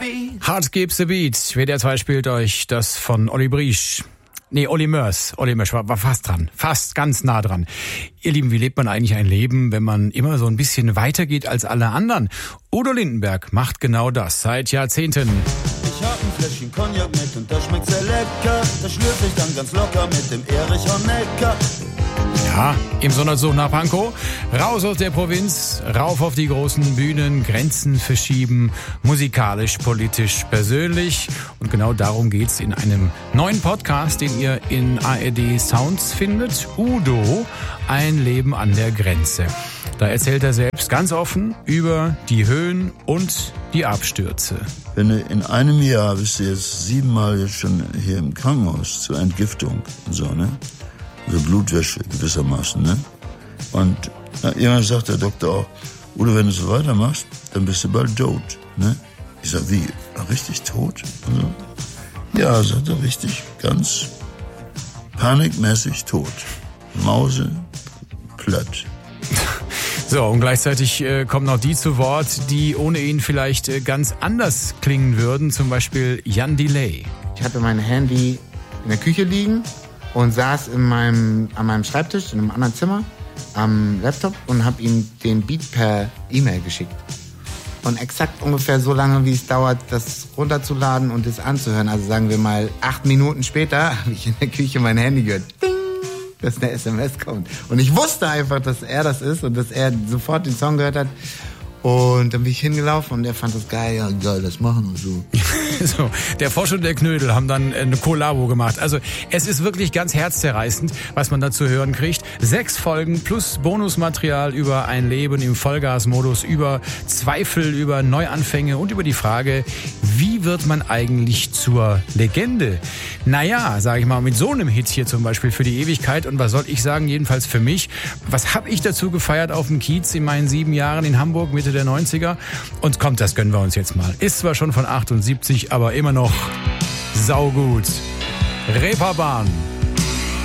Hard Gives the Beat. WDR 2 spielt euch das von Olli Briesch. Nee, Olli Mörs. Olli Mörs war fast dran. Fast ganz nah dran. Ihr Lieben, wie lebt man eigentlich ein Leben, wenn man immer so ein bisschen weitergeht als alle anderen? Udo Lindenberg macht genau das seit Jahrzehnten. Ich hab ein Fläschchen Cognac mit und das schmeckt sehr lecker. Das schlürfe ich dann ganz locker mit dem Erich Honecker. Ja, im Sonderzug nach Pankow, raus aus der Provinz, rauf auf die großen Bühnen, Grenzen verschieben, musikalisch, politisch, persönlich. Und genau darum geht's in einem neuen Podcast, den ihr in ARD Sounds findet. Udo, ein Leben an der Grenze. Da erzählt er selbst ganz offen über die Höhen und die Abstürze. Wenn du in einem Jahr bist du jetzt 7-mal jetzt schon hier im Krankenhaus zur Entgiftung und so, ne? Also Blutwäsche gewissermaßen, ne? Und irgendwann sagt der Doktor auch, Udo, wenn du so weitermachst, dann bist du bald tot, ne? Ich sag, wie, richtig tot? Also, ja, sagt er, richtig, ganz panikmäßig tot. Mause, platt. So, und gleichzeitig kommen noch die zu Wort, die ohne ihn vielleicht ganz anders klingen würden, zum Beispiel Jan Delay. Ich hatte mein Handy in der Küche liegen und saß an meinem Schreibtisch in einem anderen Zimmer am Laptop und habe ihm den Beat per E-Mail geschickt. Und exakt ungefähr so lange, wie es dauert, das runterzuladen und das anzuhören, also sagen wir mal 8 Minuten später, habe ich in der Küche mein Handy gehört. Ding! Dass eine SMS kommt. Und ich wusste einfach, dass er das ist und dass er sofort den Song gehört hat. Und dann bin ich hingelaufen und er fand das geil. Ja, geil, das machen und so. So, der Frosch und der Knödel haben dann eine Kollabo gemacht. Also es ist wirklich ganz herzzerreißend, was man da zu hören kriegt. 6 Folgen plus Bonusmaterial über ein Leben im Vollgasmodus, über Zweifel, über Neuanfänge und über die Frage, wie wird man eigentlich zur Legende? Naja, sage ich mal, mit so einem Hit hier zum Beispiel für die Ewigkeit. Und was soll ich sagen, jedenfalls für mich, was habe ich dazu gefeiert auf dem Kiez in meinen 7 Jahren in Hamburg, Mitte der 90er? Und kommt, das gönnen wir uns jetzt mal. Ist zwar schon von 78, aber immer noch saugut. Reeperbahn.